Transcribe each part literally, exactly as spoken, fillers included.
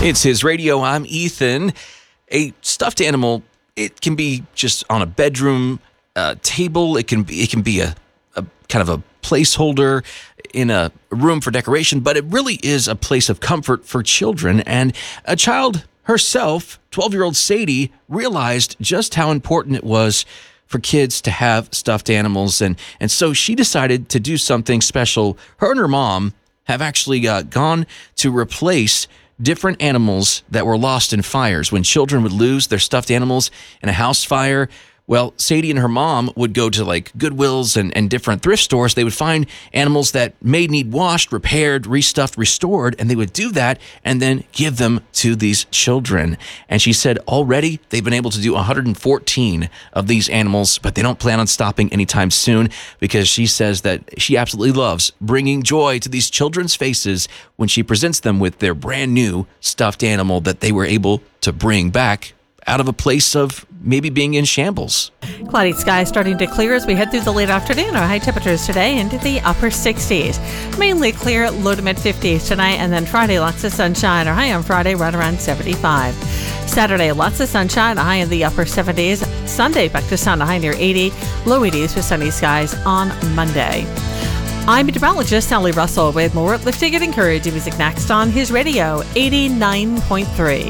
It's His Radio. I'm Ethan. A stuffed animal, it can be just on a bedroom uh, table. It can be it can be a, a kind of a placeholder in a room for decoration, but it really is a place of comfort for children. And a child herself, twelve-year-old Sadie, realized just how important it was for kids to have stuffed animals. And, and so she decided to do something special. Her and her mom have actually uh, gone to replace different animals that were lost in fires. When children would lose their stuffed animals in a house fire, well, Sadie and her mom would go to like Goodwills and, and different thrift stores. They would find animals that may need washed, repaired, restuffed, restored, and they would do that and then give them to these children. And she said already they've been able to do one hundred fourteen of these animals, but they don't plan on stopping anytime soon because she says that she absolutely loves bringing joy to these children's faces when she presents them with their brand new stuffed animal that they were able to bring back out of a place of maybe being in shambles. Cloudy skies starting to clear as we head through the late afternoon. Our high temperatures today into the upper sixties. Mainly clear, low to mid fifties tonight, and then Friday lots of sunshine. Our high on Friday right around seventy-five. Saturday lots of sunshine, a high in the upper seventies. Sunday back to sun, a high near eighty. Low eighties with sunny skies on Monday. I'm meteorologist Sally Russell with more uplifting and encouraging music next on His Radio eighty-nine point three.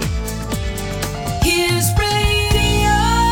His Radio.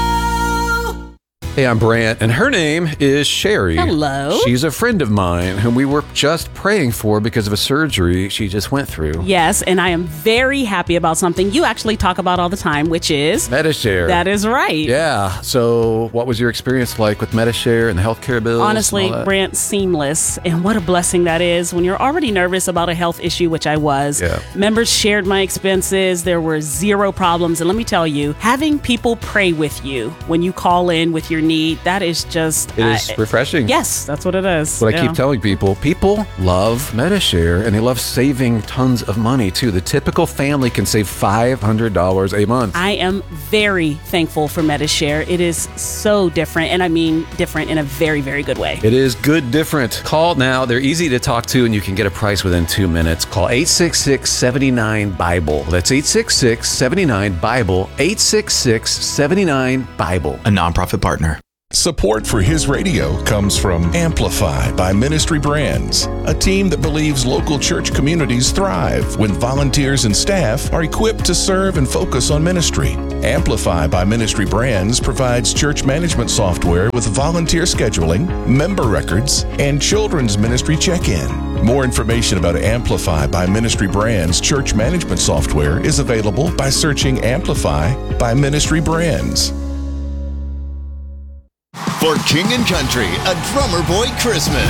Hey, I'm Brant, and her name is Sherry. Hello. She's a friend of mine whom we were just praying for because of a surgery she just went through. Yes, and I am very happy about something you actually talk about all the time, which is Medi-Share. That is right. Yeah. So what was your experience like with Medi-Share and the healthcare bills? Honestly, Brant, seamless. And what a blessing that is when you're already nervous about a health issue, which I was. Yeah. Members shared my expenses. There were zero problems. And let me tell you, having people pray with you when you call in with your need, that is just... It is uh, refreshing. Yes, that's what it is. What yeah. I keep telling people, people love Medi-Share, and they love saving tons of money, too. The typical family can save five hundred dollars a month. I am very thankful for Medi-Share. It is so different, and I mean different in a very, very good way. It is good different. Call now. They're easy to talk to, and you can get a price within two minutes. Call eight six six, seven nine, Bible. That's eight six six, seven nine, Bible. eight six six, seven nine, Bible. A nonprofit partner. Support for His Radio comes from Amplify by Ministry Brands, a team that believes local church communities thrive when volunteers and staff are equipped to serve and focus on ministry. Amplify by Ministry Brands provides church management software with volunteer scheduling, member records, and children's ministry check-in. More information about Amplify by Ministry Brands church management software is available by searching Amplify by Ministry Brands. For King and Country, a Drummer Boy Christmas.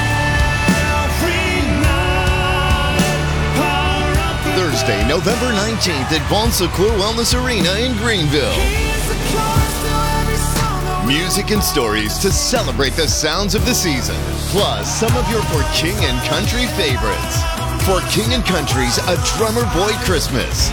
Thursday, November nineteenth at Bon Secours Wellness Arena in Greenville. Music and stories to celebrate the sounds of the season, plus some of your For King and Country favorites. For King and Country's A Drummer Boy Christmas.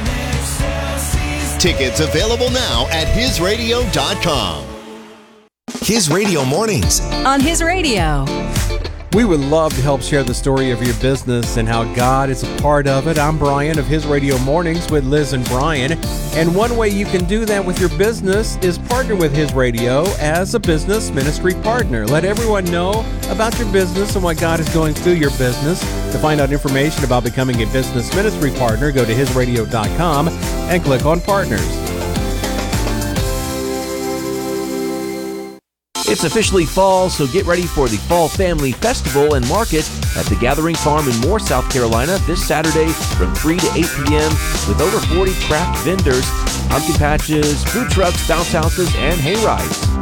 Tickets available now at his radio dot com. His Radio Mornings. On His Radio. We would love to help share the story of your business and how God is a part of it. I'm Brian of His Radio Mornings with Liz and Brian. And one way you can do that with your business is partner with His Radio as a business ministry partner. Let everyone know about your business and what God is doing through your business. To find out information about becoming a business ministry partner, go to his radio dot com and click on Partners. It's officially fall, so get ready for the Fall Family Festival and Market at the Gathering Farm in Moore, South Carolina this Saturday from three to eight p.m. with over forty craft vendors, pumpkin patches, food trucks, bounce houses, and hay rides.